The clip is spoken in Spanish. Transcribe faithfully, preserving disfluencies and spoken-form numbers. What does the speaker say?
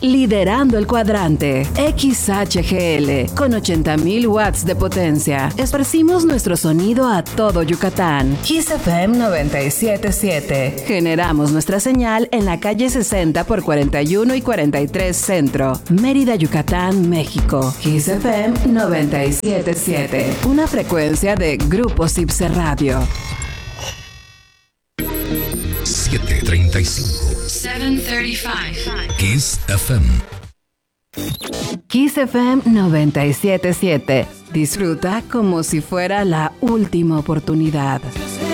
liderando el cuadrante. X H G L, con ochenta mil watts de potencia. Esparcimos nuestro sonido a todo Yucatán. Kiss F M noventa y siete punto siete. Generamos nuestra señal en la calle sesenta por cuarenta y uno y cuarenta y tres Centro, Mérida, Yucatán, México. Kiss F M noventa y siete punto siete. Una frecuencia de Grupo Cipse Radio. siete treinta y cinco. siete treinta y cinco. Kiss F M. Kiss F M noventa y siete punto siete. Disfruta como si fuera la última oportunidad.